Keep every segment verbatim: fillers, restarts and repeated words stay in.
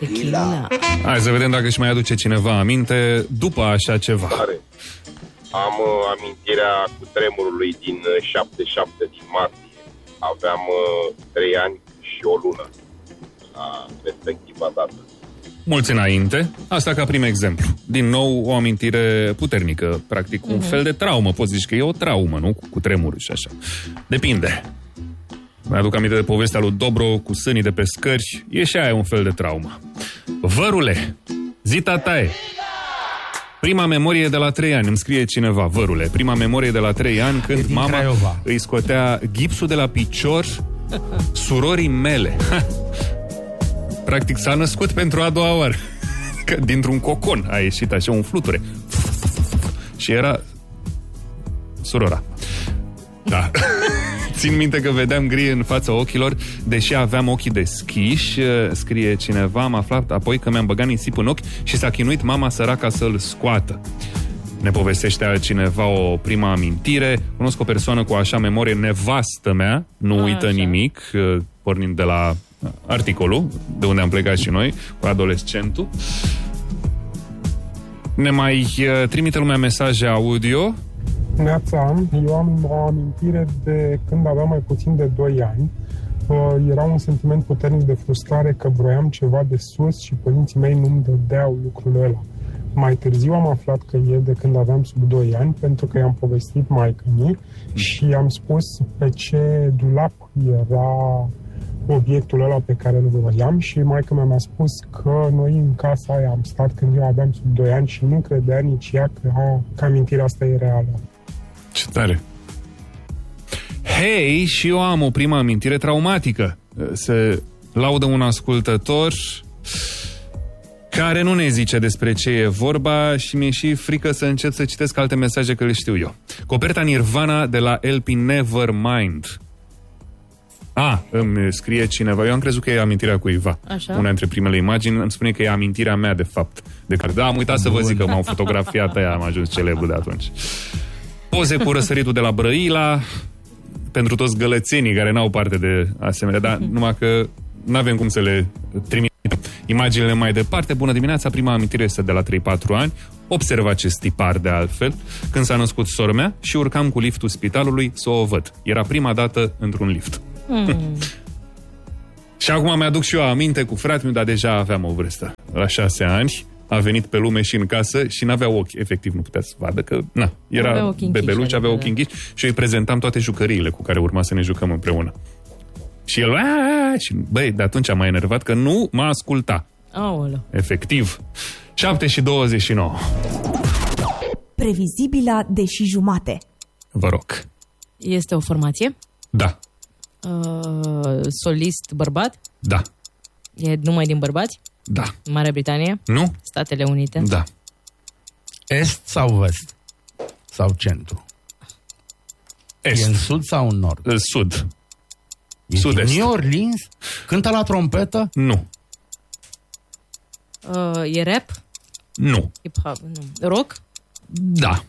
Tequila. Hai să vedem dacă își mai aduce cineva aminte după așa ceva. Am uh, amintirea cu tremurului din uh, șaptezeci și șapte din martie. Aveam trei uh, ani și o lună la respectiva dată. Mulți înainte, asta ca prim exemplu. Din nou, o amintire puternică, practic un uh-huh. fel de traumă. Poți zici că e o traumă, nu? Cu tremurul și așa. Depinde. Mi-aduc aminte de povestea lui Dobro cu sânii de pe scări. E și aia un fel de traumă. Vărule, zi tataie. Prima memorie de la trei ani, îmi scrie cineva, vărule. Prima memorie de la trei ani când mama Craiova. Îi scotea gipsul de la picior surorii mele. Practic s-a născut pentru a doua oară. Că dintr-un cocon a ieșit așa un fluture. Și era surora. Da. Țin minte că vedeam gri în fața ochilor, deși aveam ochii deschiși, scrie cineva, am aflat apoi că mi-am băgat nisip în ochi și s-a chinuit mama săraca să-l scoată. Ne povestește altcineva o prima amintire. Cunosc o persoană cu așa memorie, nevastă mea, nu a, uită așa. nimic, pornind de la articolul, de unde am plecat și noi, cu adolescentul. Ne mai trimite lumea mesaje audio. Neața, eu am o amintire de când aveam mai puțin de doi ani. Era un sentiment puternic de frustrare că vroiam ceva de sus și părinții mei nu-mi dădeau lucrul ăla. Mai târziu am aflat că e de când aveam sub doi ani, pentru că i-am povestit maică-mii și i-am spus pe ce dulap era obiectul ăla pe care îl vroiam și maică-mea mi-a spus că noi în casa aia am stat când eu aveam sub doi ani și nu credea nici ea că, a, că amintirea asta e reală. Ce tare! Hei, și eu am o primă amintire traumatică. Se laudă un ascultător care nu ne zice despre ce e vorba și mi-e și frică să încep să citesc alte mesaje că le știu eu. Coperta Nirvana de la L P Nevermind. Ah, îmi scrie cineva. Eu am crezut că e amintirea cuiva. Așa? Una dintre primele imagini îmi spune că e amintirea mea, de fapt. De care, da, am uitat să vă zic că m-au fotografiat aia, am ajuns celebru de atunci. Poze cu răsăritul de la Brăila, pentru toți gălățenii care n-au parte de asemenea, dar numai că n-avem cum să le trimitem imaginile mai departe. Bună dimineața, prima amintire este de la trei patru ani. Observ acest tipar de altfel, când s-a născut sora mea și urcam cu liftul spitalului să o văd. Era prima dată într-un lift. Mm. Și acum mi-aduc și eu aminte cu fratele meu, dar deja aveam o vârstă. La șase ani a venit pe lume și în casă și n-avea ochi. Efectiv, nu putea să vadă că, na, era bebeluș, avea ochi închiși și eu îi prezentam toate jucăriile cu care urma să ne jucăm împreună. Și el, aaa, și băi, de atunci m-a enervat că nu m-a ascultat. Aoleu. Efectiv. șapte și douăzeci și nouă. Previzibila de și jumate. Vă rog. Este o formație? Da. Uh, solist bărbat? Da. E numai din bărbați? Da. Marea Britanie? Nu. Statele Unite? Da. Est sau vest? Sau centru? Est. E în sud sau în nord? Sud. E Sud-est. New Orleans? Cântă la trompetă? Nu. Uh, e rap? Nu. Hip-hop? Nu. Rock? Da.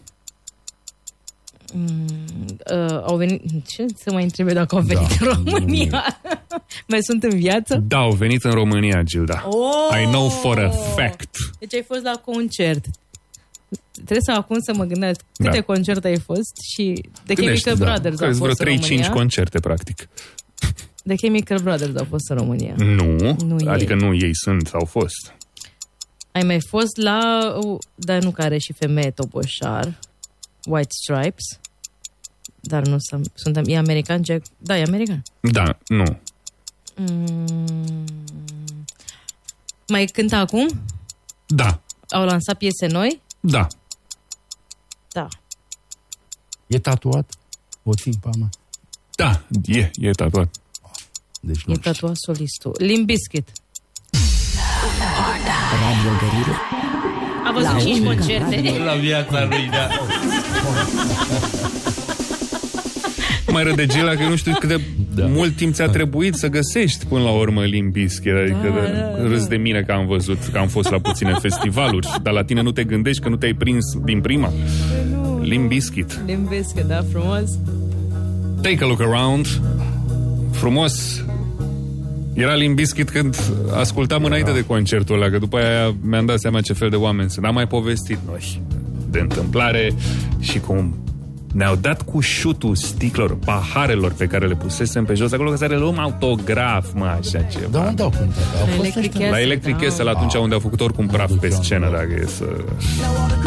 Mm, uh, au venit... Ce să mai întrebe dacă au venit da. în România? Mai sunt în viață? Da, au venit în România, Gilda. Oh! I know for a fact. Deci ai fost la concert. Trebuie să acum să mă gândesc câte Da. concerte ai fost și The Chemical da. Brothers au fost vreo în trei cinci România. concerte, practic. The Chemical Brothers au fost în România. Nu, Nu adică ei. nu ei sunt, au fost. Ai mai fost la... Dar nu care și femeie toboșar. White Stripes. Dar nu sunt... Suntem, e american, Jack? Da, e american. Da, nu. Mm, mai cântă acum? Da. Au lansat piese noi? Da. Da. E tatuat? O țin pe mea. Da, e, e tatuat. Deci nu E tatuat solistul. Limp Bizkit. A văzut cinci concerte. La viața lui, da. Mai râde Gila că nu știu cât de da. mult timp ți-a trebuit să găsești până la urmă Limp Bizkit. Adică Da, de, da, da. râs de mine că am văzut, că am fost la puține festivaluri, dar la tine nu te gândești că nu te-ai prins din prima. Limp Bizkit. Limp Bizkit, da, frumos. Take a look around. Frumos. Era Limp Bizkit când ascultam înainte de concertul ăla, că după aia mi-am dat seama ce fel de oameni sunt. Am mai povestit noi de întâmplare și cum ne-au dat cu șutul sticlelor, paharelor pe care le pusesem pe jos, acolo că să le luăm autograf, mă, așa ceva. Da, unde au cântat? Au fost Electric ăștia? La Electric Castle, atunci unde au făcut oricum praf pe scenă, dacă e să...